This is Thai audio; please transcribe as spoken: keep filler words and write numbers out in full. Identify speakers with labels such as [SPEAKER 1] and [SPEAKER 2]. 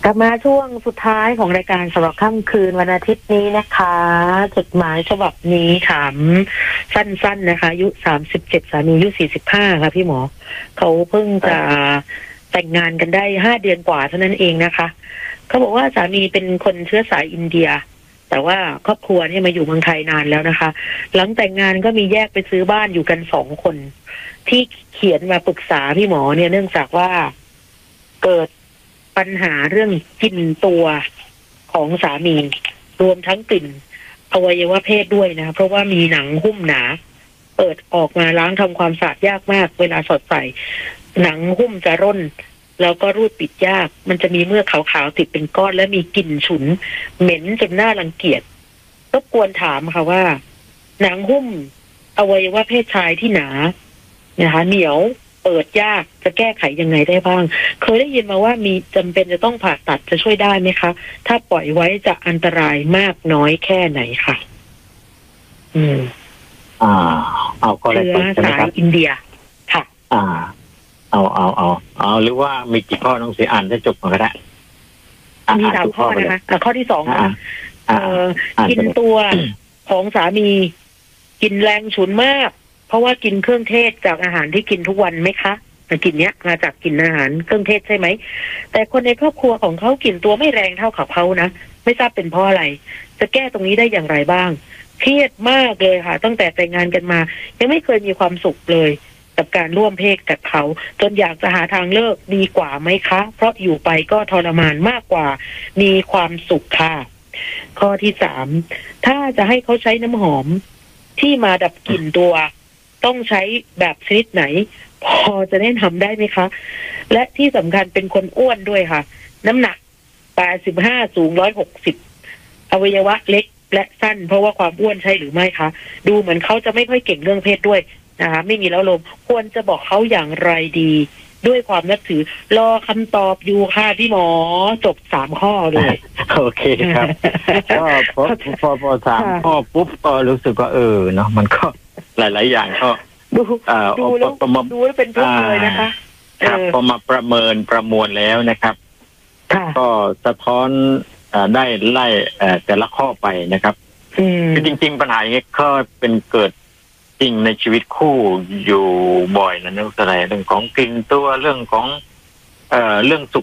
[SPEAKER 1] กลับมาช่วงสุดท้ายของรายการสำหรับค่ำคืนวันอาทิตย์นี้นะคะจดหมายฉบับนี้ถามสั้นๆนะคะอายุสามสิบเจ็ดสามีอายุสี่สิบห้าค่ะพี่หมอเขาเพิ่งจะแต่งงานกันได้ห้าเดือนกว่าเท่านั้นเองนะคะเขาบอกว่าสามีเป็นคนเชื้อสายอินเดียแต่ว่าครอบครัวเนี่ยมาอยู่เมืองไทยนานแล้วนะคะหลังแต่งงานก็มีแยกไปซื้อบ้านอยู่กันสองคนที่เขียนมาปรึกษาพี่หมอเนี่ยเนื่องจากว่าเกิดปัญหาเรื่องกลิ่นตัวของสามีรวมทั้งกลิ่นอวัยวะเพศด้วยนะเพราะว่ามีหนังหุ้มหนาเปิดออกมาล้างทำความสะอาดยากมากเวลาสอดใส่หนังหุ้มจะร่นแล้วก็รูดปิดยากมันจะมีเมือกขาวๆติดเป็นก้อนและมีกลิ่นฉุนเหม็นจนน่ารังเกียจรบกวนถามค่ะว่าหนังหุ้มอวัยวะเพศชายที่หนานะคะเหนียวเปิดยากจะแก้ไขยังไงได้บ้างเคยได้ยินมาว่ามีจำเป็นจะต้องผ่าตัดจะช่วยได้ไหมคะถ้าปล่อยไว้จะอันตรายมากน้อยแค่ไหนค่ะอืม
[SPEAKER 2] อ่าเอาก็เลย
[SPEAKER 1] เชื้อสายอินเดียค่ะ
[SPEAKER 2] อ่าเอาเอาเอาเอาหรือว่ามีกี่ข้อน้องเสียอ่านได้จบก่อนก็ได้
[SPEAKER 1] มีสามข้อนะคะข้อที่สองค่ะเอ่อกินตัวของสามีกินแรงฉุนมากเพราะว่ากินเครื่องเทศจากอาหารที่กินทุกวันไหมคะแต่กลิ่นเนี้ยมาจากกลิ่นอาหารเครื่องเทศใช่ไหมแต่คนในครอบครัวของเขากลิ่นตัวไม่แรงเท่ากับเขานะไม่ทราบเป็นเพราะอะไรจะแก้ตรงนี้ได้อย่างไรบ้างเครียดมากเลยค่ะตั้งแต่แต่งงานกันมายังไม่เคยมีความสุขเลยกับการร่วมเพศกับเขาจนอยากจะหาทางเลิกดีกว่าไหมคะเพราะอยู่ไปก็ทรมานมากกว่ามีความสุขค่ะข้อที่สามถ้าจะให้เขาใช้น้ำหอมที่มาดับกลิ่นตัวต้องใช้แบบชนิดไหนพอจะแนะนำได้ไหมคะและที่สำคัญเป็นคนอ้วนด้วยค่ะน้ำหนักแปดสิบห้าสูงหนึ่งร้อยหกสิบอวัยวะเล็กและสั้นเพราะว่าความอ้วนใช่หรือไม่คะดูเหมือนเขาจะไม่ค่อยเก่งเรื่องเพศด้วยนะคะไม่มีแล้วลมควรจะบอกเขาอย่างไรดีด้วยความนับถือรอคำตอบอยู่ค่ะพี่หมอจบสามข้อเลย
[SPEAKER 2] โอเคครับก็พอพอพอสามข้อปุ๊บก็รู้สึกว่าเออเนาะมันก็หลายๆอย่างก็
[SPEAKER 1] ดูดูแล้วดูแล้วเป็นทุกข์เลยนะคะ
[SPEAKER 2] ครับพอมาประเมินประมวลแล้วนะครับก็สะท้อนได้ไล่แต่ละข้อไปนะครับคือจริงๆปัญหาอย่างนี้ก็เป็นเกิดจริงในชีวิตคู่อยู่บ่อยนะนักแสดงเรื่องของกลิ่นตัวเรื่องของเอ่อเรื่องสุ